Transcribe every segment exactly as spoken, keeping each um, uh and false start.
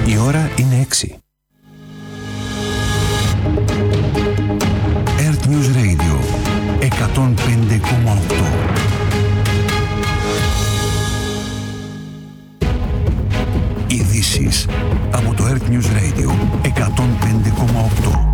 Η ώρα είναι έξι. Earth News Radio εκατόν πέντε κόμμα οκτώ. Ειδήσεις από το Earth News Radio εκατόν πέντε κόμμα οκτώ.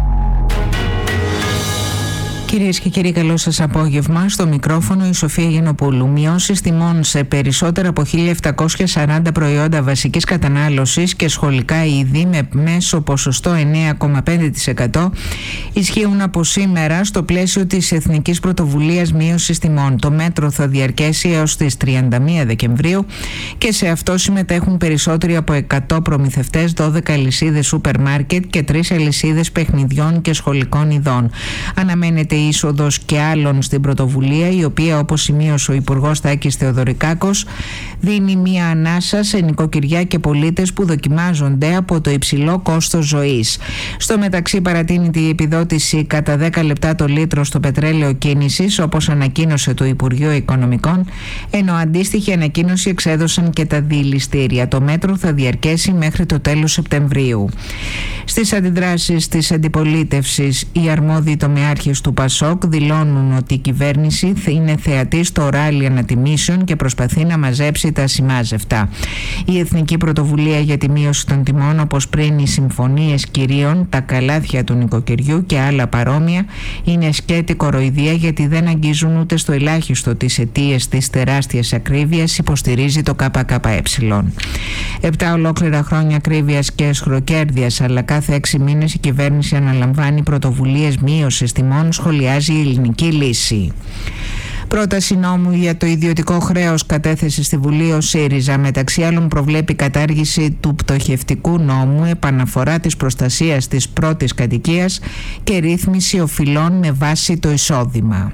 Κυρίες και κύριοι, καλό σας απόγευμα. Στο μικρόφωνο η Σοφία Γενοπούλου. Μειώσεις τιμών σε περισσότερα από χίλια επτακόσια σαράντα προϊόντα βασικής κατανάλωσης και σχολικά είδη με μέσο ποσοστό εννέα κόμμα πέντε τοις εκατό ισχύουν από σήμερα στο πλαίσιο της Εθνικής Πρωτοβουλίας Μείωσης Τιμών. Το μέτρο θα διαρκέσει έως τις τριάντα μία Δεκεμβρίου και σε αυτό συμμετέχουν περισσότεροι από εκατό προμηθευτές, δώδεκα αλυσίδες σούπερ μάρκετ και τρεις αλυσίδες παιχνιδιών και σχολικών ειδών. Αναμένεται η είσοδος και άλλων στην πρωτοβουλία, η οποία, όπως σημείωσε ο Υπουργός Τάκης Θεοδωρικάκος, δίνει μία ανάσα σε νοικοκυριά και πολίτες που δοκιμάζονται από το υψηλό κόστος ζωής. Στο μεταξύ, παρατείνεται η επιδότηση κατά δέκα λεπτά το λίτρο στο πετρέλαιο κίνησης, όπως ανακοίνωσε το Υπουργείο Οικονομικών, ενώ αντίστοιχη ανακοίνωση εξέδωσαν και τα διηληστήρια. Το μέτρο θα διαρκέσει μέχρι το τέλος Σεπτεμβρίου. Στις αντιδράσεις της αντιπολίτευσης, οι αρμόδιοι τομεάρχες του ΠΑΣΟΚ δηλώνουν ότι η κυβέρνηση είναι θεατή στο ράλι ανατιμήσεων και προσπαθεί να μαζέψει τα ασημάζευτα. Η Εθνική Πρωτοβουλία για τη Μείωση των Τιμών, όπως πριν οι συμφωνίες κυρίων, τα καλάθια του νοικοκυριού και άλλα παρόμοια, είναι σκέτη κοροϊδία, γιατί δεν αγγίζουν ούτε στο ελάχιστο τις αιτίες της τεράστιας ακρίβειας, υποστηρίζει το ΚΚΕ. Επτά ολόκληρα χρόνια ακρίβειας και αισχροκέρδειας, αλλά κάθε έξι μήνες η κυβέρνηση αναλαμβάνει πρωτοβουλίες μείωσης τιμών, σχολιάζει η Ελληνική Λύση. Πρόταση νόμου για το ιδιωτικό χρέος κατέθεσε στη Βουλή ο ΣΥΡΙΖΑ. Μεταξύ άλλων, προβλέπει κατάργηση του πτωχευτικού νόμου, επαναφορά της προστασίας της πρώτης κατοικίας και ρύθμιση οφειλών με βάση το εισόδημα.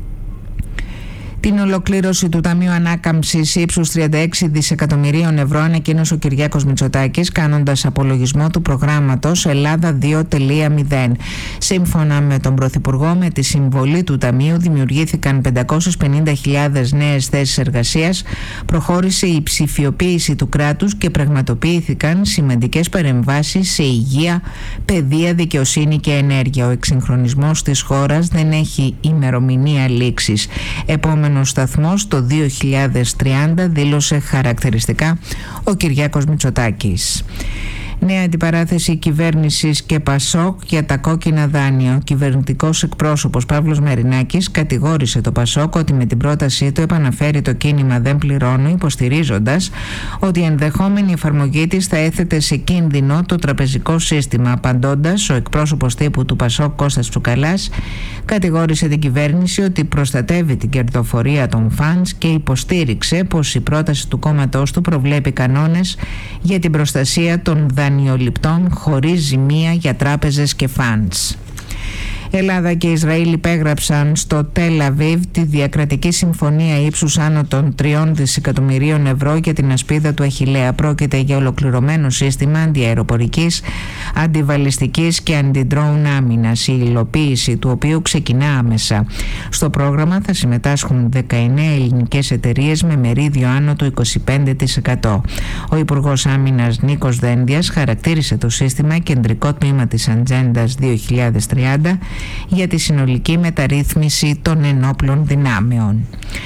Την ολοκλήρωση του Ταμείου Ανάκαμψης ύψους τριάντα έξι δισεκατομμυρίων ευρώ ανακοίνωσε ο Κυριάκος Μητσοτάκης, κάνοντας απολογισμό του προγράμματος Ελλάδα δύο τελεία μηδέν. Σύμφωνα με τον Πρωθυπουργό, με τη συμβολή του Ταμείου δημιουργήθηκαν πεντακόσιες πενήντα χιλιάδες νέες θέσεις εργασίας, προχώρησε η ψηφιοποίηση του κράτους και πραγματοποιήθηκαν σημαντικές παρεμβάσεις σε υγεία, παιδεία, δικαιοσύνη και ενέργεια. Ο εξυγχρονισμός της χώρας δεν έχει ημερομηνία λήξης. Επόμενο ο σταθμός το δύο χιλιάδες τριάντα, δήλωσε χαρακτηριστικά ο Κυριάκος Μητσοτάκης. Νέα αντιπαράθεση κυβέρνησης και ΠΑΣΟΚ για τα κόκκινα δάνεια. Ο κυβερνητικός εκπρόσωπος Παύλος Μαρινάκης κατηγόρησε το ΠΑΣΟΚ ότι με την πρότασή του επαναφέρει το κίνημα «Δεν πληρώνω», υποστηρίζοντας ότι η ενδεχόμενη εφαρμογή της θα έθετε σε κίνδυνο το τραπεζικό σύστημα. Απαντώντας, ο εκπρόσωπος τύπου του ΠΑΣΟΚ Κώστας Τσουκαλάς κατηγόρησε την κυβέρνηση ότι προστατεύει την κερδοφορία των φαντς και υποστήριξε πως η πρόταση του κόμματός του προβλέπει κανόνες για την προστασία των δανειοληπτών χωρίς ζημία για τράπεζες και φαντς. Ελλάδα και Ισραήλ υπέγραψαν στο Τελ Αβίβ τη διακρατική συμφωνία ύψους άνω των τριών δισεκατομμυρίων ευρώ για την ασπίδα του Αχιλλέα. Πρόκειται για ολοκληρωμένο σύστημα αντιαεροπορικής, αντιβαλιστικής και αντιντρόουν άμυνας, η υλοποίηση του οποίου ξεκινά άμεσα. Στο πρόγραμμα θα συμμετάσχουν δεκαεννέα ελληνικές εταιρείες με μερίδιο άνω του είκοσι πέντε τοις εκατό. Ο Υπουργός Άμυνας Νίκος Δένδιας χαρακτήρισε το σύστημα κεντρικό τμήμα της Ατζέντας δύο χιλιάδες τριάντα για τη συνολική μεταρρύθμιση των ενόπλων δυνάμεων.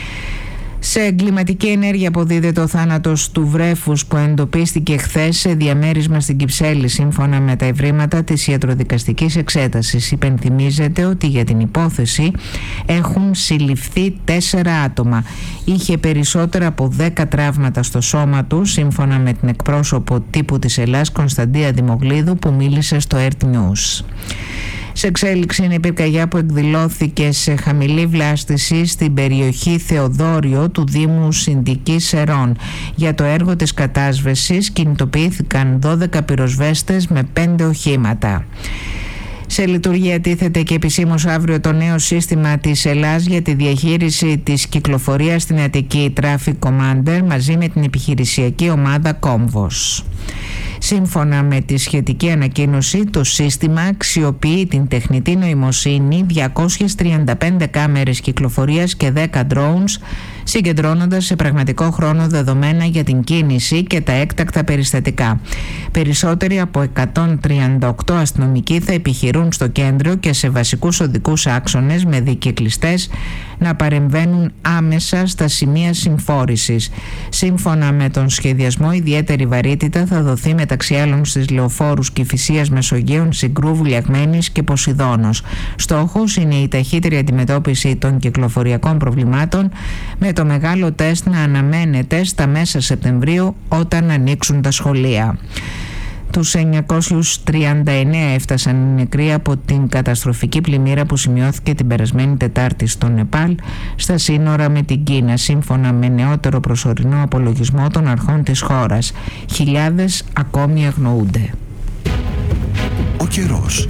Σε εγκληματική ενέργεια αποδίδεται ο θάνατος του βρέφους που εντοπίστηκε χθες σε διαμέρισμα στην Κυψέλη, σύμφωνα με τα ευρήματα της ιατροδικαστικής εξέτασης. Υπενθυμίζεται ότι για την υπόθεση έχουν συλληφθεί τέσσερα άτομα. Είχε περισσότερα από δέκα τραύματα στο σώμα του, σύμφωνα με την εκπρόσωπο τύπου της Ελλάς Κωνσταντία Δημογλίδου, που μίλησε στο Earth News. Σε εξέλιξη είναι η πυρκαγιά που εκδηλώθηκε σε χαμηλή βλάστηση στην περιοχή Θεοδόριο του Δήμου Συνδικής Σερών. Για το έργο της κατάσβεσης κινητοποιήθηκαν δώδεκα πυροσβέστες με πέντε οχήματα. Σε λειτουργία τίθεται και επισήμως αύριο το νέο σύστημα της Ελλάς για τη διαχείριση της κυκλοφορίας στην Αττική, Traffic Commander, μαζί με την επιχειρησιακή ομάδα Κόμβος. Σύμφωνα με τη σχετική ανακοίνωση, το σύστημα αξιοποιεί την τεχνητή νοημοσύνη, διακόσιες τριάντα πέντε κάμερες κυκλοφορίας και δέκα drones, συγκεντρώνοντας σε πραγματικό χρόνο δεδομένα για την κίνηση και τα έκτακτα περιστατικά. Περισσότεροι από εκατόν τριάντα οκτώ αστυνομικοί θα επιχειρούν στο κέντρο και σε βασικούς οδικούς άξονες με δικαικλιστές να παρεμβαίνουν άμεσα στα σημεία συμφόρησης. Σύμφωνα με τον σχεδιασμό, ιδιαίτερη βαρύτητα θα δοθεί μεταξύ άλλων στις λεωφόρους Κηφισίας, Μεσογείων, Συγκρού, Βουλιαγμένης και Ποσειδώνος. Στόχος είναι η ταχύτερη αντιμετώπιση των κυκλοφοριακών προβλημάτων, με το μεγάλο τεστ να αναμένεται στα μέσα Σεπτεμβρίου όταν ανοίξουν τα σχολεία. Τους εννιακόσιους τριάντα εννέα έφτασαν οι νεκροί από την καταστροφική πλημμύρα που σημειώθηκε την περασμένη Τετάρτη στο Νεπάλ, στα σύνορα με την Κίνα, σύμφωνα με νεότερο προσωρινό απολογισμό των αρχών της χώρας. Χιλιάδες ακόμη αγνοούνται. Ο καιρός.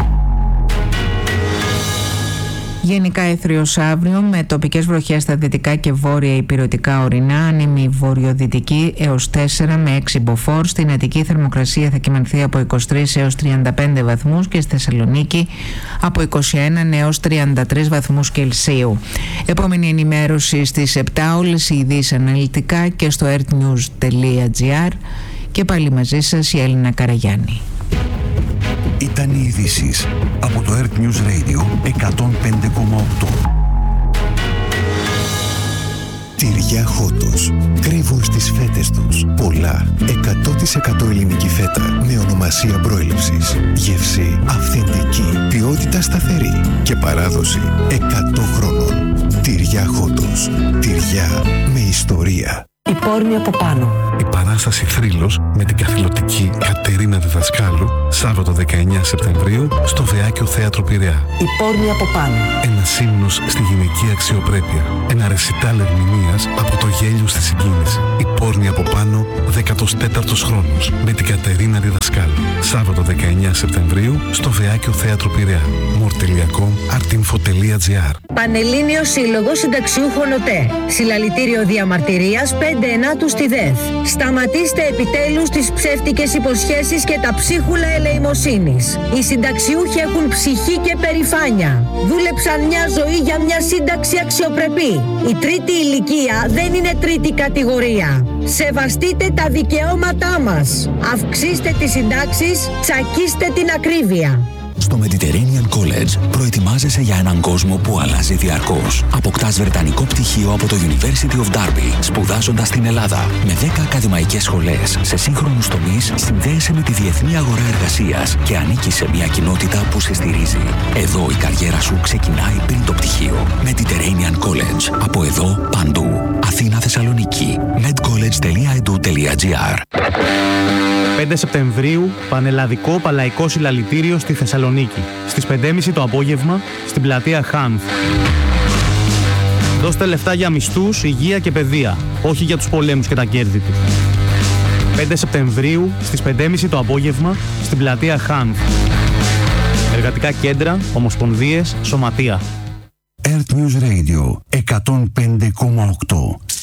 Γενικά έθριος αύριο, με τοπικές βροχές στα δυτικά και βόρεια ηπειρωτικά ορεινά, άνεμη βορειοδυτική έως τέσσερα με έξι μποφόρ. Στην Αττική θερμοκρασία θα κυμανθεί από είκοσι τρεις έως τριάντα πέντε βαθμούς και στη Θεσσαλονίκη από είκοσι ένα έως τριάντα τρεις βαθμούς Κελσίου. Επόμενη ενημέρωση στις επτά, όλες οι ειδήσεις αναλυτικά και στο earthnews τελεία gr. Και πάλι μαζί σας η Έλληνα Καραγιάννη. Ήταν οι ειδήσεις από το Earth News Radio εκατόν πέντε κόμμα οκτώ. Τυριά Χότος. Κρύβουν στις φέτες τους πολλά εκατό τοις εκατό ελληνική φέτα με ονομασία προέλευσης. Γεύση αυθεντική, ποιότητα σταθερή και παράδοση εκατό χρόνων. Τυριά Χότος. Τυριά με ιστορία. Η πόρνη από πάνω. Η παράσταση Θρύλος με την καθηλωτική Κατερίνα Διδασκάλου, Σάββατο δεκαεννέα Σεπτεμβρίου στο Βεάκιο Θέατρο Πειραιά. Η πόρνη από πάνω. Ένας ύμνος στη γυναικεία αξιοπρέπεια. Ένα ρεσιτάλ ερμηνείας από το γέλιο στη συγκίνηση. Η πόρνη από πάνω, δέκατος τέταρτος χρόνος με την Κατερίνα Διδασκάλου. Σάββατο δεκαεννέα Σεπτεμβρίου στο Βεάκιο Θέατρο Πειραιά. μορ τελεία κομ, artinfo τελεία gr. Πανελλήνιος Σύλλογος Συνταξιούχων ΟΤΕ. Συλλαλητήριο διαμαρτυρίας πέντε ενάτου στη ΔΕΘ. Σταματήστε επιτέλους τις ψεύτικες υποσχέσεις και τα ψίχουλα ελεημοσύνης. Οι συνταξιούχοι έχουν ψυχή και περηφάνεια. Δούλεψαν μια ζωή για μια σύνταξη αξιοπρεπή. Η τρίτη ηλικία δεν είναι τρίτη κατηγορία. Σεβαστείτε τα δικαιώματά μας. Αυξήστε τις συντάξεις, τσακίστε την ακρίβεια. Στο Mediterranean College προετοιμάζεσαι για έναν κόσμο που αλλάζει διαρκώς. Αποκτάς βρετανικό πτυχίο από το University of Derby, σπουδάζοντας στην Ελλάδα. Με δέκα ακαδημαϊκές σχολές σε σύγχρονους τομείς, συνδέεσαι με τη διεθνή αγορά εργασίας και ανήκεις σε μια κοινότητα που σε στηρίζει. Εδώ η καριέρα σου ξεκινάει πριν το πτυχίο. Mediterranean College. Από εδώ, παντού. Αθήνα, Θεσσαλονίκη. medcollege τελεία e d u τελεία gr. πέντε Σεπτεμβρίου, Πανελλαδικό Παλαϊκό Συλλαλητήριο στη Θεσσαλονίκη. Στις πέντε και μισή το απόγευμα, στην πλατεία Χάνθ. Δώστε λεφτά για μισθούς, υγεία και παιδεία, όχι για τους πολέμους και τα κέρδη τους. πέντε Σεπτεμβρίου, στις πέντε και μισή το απόγευμα, στην πλατεία Χάνθ. Εργατικά κέντρα, ομοσπονδίες, σωματεία. Earth News Radio εκατόν πέντε κόμμα οκτώ.